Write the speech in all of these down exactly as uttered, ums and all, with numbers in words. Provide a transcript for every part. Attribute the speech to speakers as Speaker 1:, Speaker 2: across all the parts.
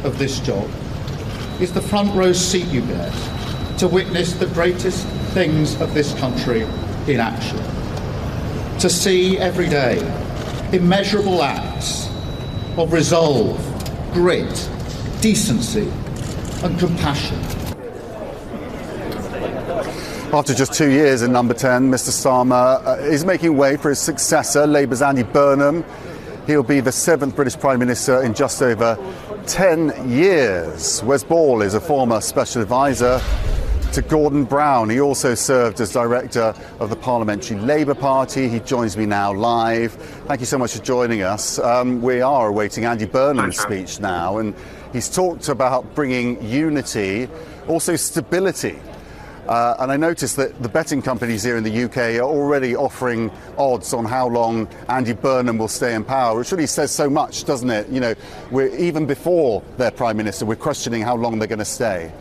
Speaker 1: of this job is the front row seat you get to witness the greatest things of this country in action. To see every day immeasurable acts of resolve, grit, decency and compassion.
Speaker 2: After just two years in Number ten, Mr Starmer uh, is making way for his successor, Labour's Andy Burnham. He'll be the seventh British Prime Minister in just over ten years. Wes Ball is a former special advisor to Gordon Brown. He also served as director of the Parliamentary Labour Party. He joins me now live. Thank you so much for joining us. Um, we are awaiting Andy Burnham's speech now, and he's talked about bringing unity, also stability. Uh, and I noticed that the betting companies here in the U K are already offering odds on how long Andy Burnham will stay in power, which really says so much, doesn't it? You know, we're, even before their Prime Minister, we're questioning how long they're going to stay.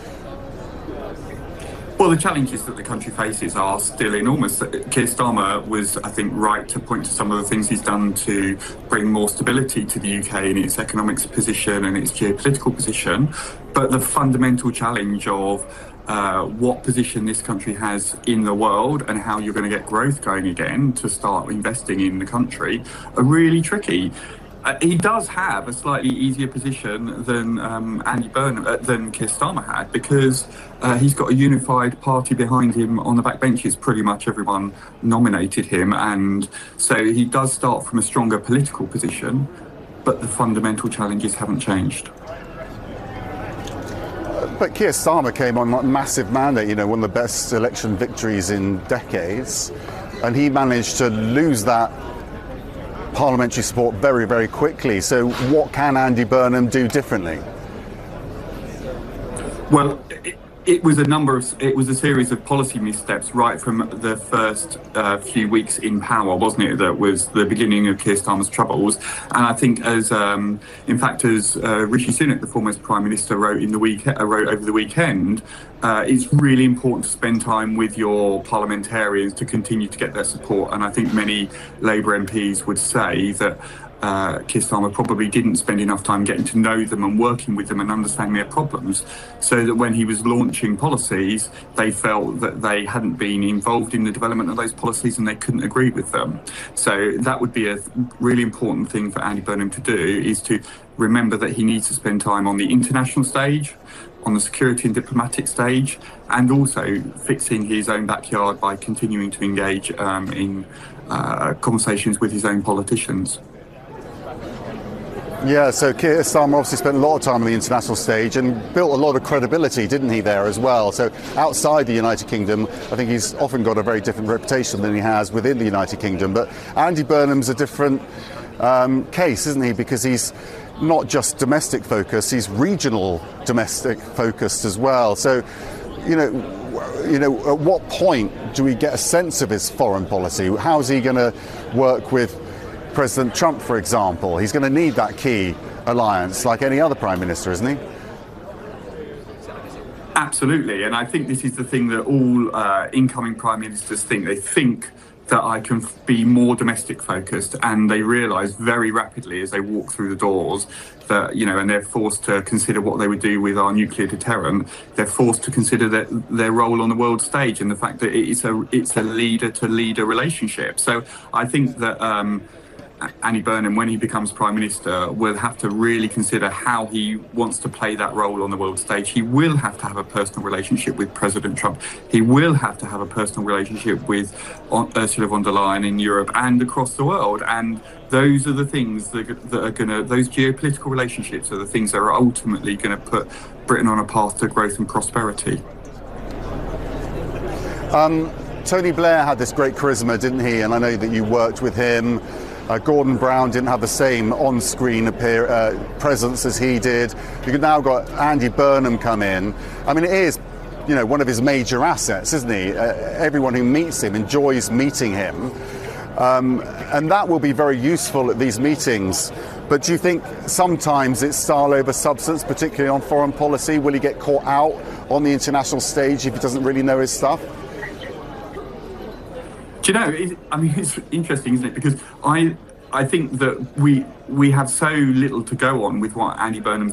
Speaker 3: Well, the challenges that the country faces are still enormous. Keir Starmer was, I think, right to point to some of the things he's done to bring more stability to the U K in its economic position and its geopolitical position. But the fundamental challenge of uh, what position this country has in the world and how you're going to get growth going again to start investing in the country are really tricky. Uh, he does have a slightly easier position than um, Andy Burnham, uh, than Keir Starmer had, because uh, he's got a unified party behind him on the backbenches. Pretty much everyone nominated him, and so he does start from a stronger political position, but the fundamental challenges haven't changed.
Speaker 2: But Keir Starmer came on a massive mandate, you know, one of the best election victories in decades, and he managed to lose that parliamentary support very, very quickly. So what can Andy Burnham do differently?
Speaker 3: Well, it, it was a number of, it was a series of policy missteps right from the first uh, few weeks in power, wasn't it? That was the beginning of Keir Starmer's troubles. And I think, as um, in fact, as uh, Rishi Sunak, the former Prime Minister, wrote in the week uh, wrote over the weekend, uh, it's really important to spend time with your parliamentarians to continue to get their support. And I think many Labour M Ps would say that Uh, Keir Starmer probably didn't spend enough time getting to know them and working with them and understanding their problems, so that when he was launching policies, they felt that they hadn't been involved in the development of those policies and they couldn't agree with them. So that would be a really important thing for Andy Burnham to do, is to remember that he needs to spend time on the international stage, on the security and diplomatic stage, and also fixing his own backyard by continuing to engage um, in uh, conversations with his own politicians.
Speaker 2: Yeah, so Keir Starmer obviously spent a lot of time on the international stage and built a lot of credibility, didn't he, there as well? So outside the United Kingdom, I think he's often got a very different reputation than he has within the United Kingdom. But Andy Burnham's a different um, case, isn't he? Because he's not just domestic focused, he's regional domestic focused as well. So, you know, you know, at what point do we get a sense of his foreign policy? How's he going to work with President Trump, for example? He's going to need that key alliance like any other Prime Minister, isn't he?
Speaker 3: Absolutely, and I think this is the thing that all uh, incoming Prime Ministers think. They think that I can f- be more domestic focused, and they realise very rapidly as they walk through the doors that, you know, and they're forced to consider what they would do with our nuclear deterrent. They're forced to consider that their role on the world stage and the fact that it's a it's a leader to leader relationship. So I think that um, Andy Burnham, when he becomes Prime Minister, will have to really consider how he wants to play that role on the world stage. He will have to have a personal relationship with President Trump. He will have to have a personal relationship with Ursula von der Leyen in Europe and across the world. And those are the things that, that are going to, those geopolitical relationships are the things that are ultimately going to put Britain on a path to growth and prosperity.
Speaker 2: Um, Tony Blair had this great charisma, didn't he? And I know that you worked with him. Uh, Gordon Brown didn't have the same on-screen appear, uh, presence as he did. You've now got Andy Burnham come in. I mean, it is, you know, one of his major assets, isn't he? Uh, everyone who meets him enjoys meeting him. Um, and that will be very useful at these meetings. But do you think sometimes it's style over substance, particularly on foreign policy? Will he get caught out on the international stage if he doesn't really know his stuff?
Speaker 3: Do you know, it, I mean, it's interesting, isn't it? Because I I think that we we have so little to go on with what Andy Burnham